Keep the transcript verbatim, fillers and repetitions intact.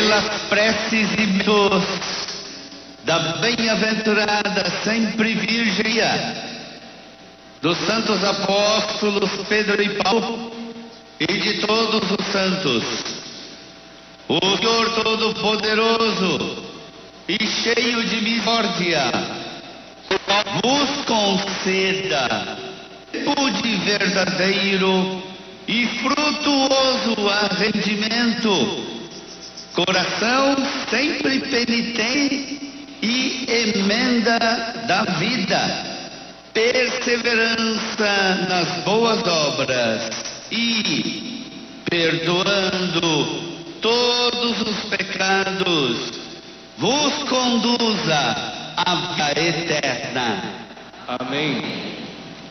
pelas preces e mitos da bem-aventurada sempre Virgem, dos santos apóstolos Pedro e Paulo e de todos os santos, o Senhor Todo-Poderoso e cheio de misericórdia vos conceda de verdadeiro e frutuoso arrependimento, coração sempre penitente e emenda da vida, perseverança nas boas obras e, perdoando todos os pecados, vos conduza à vida eterna. Amém.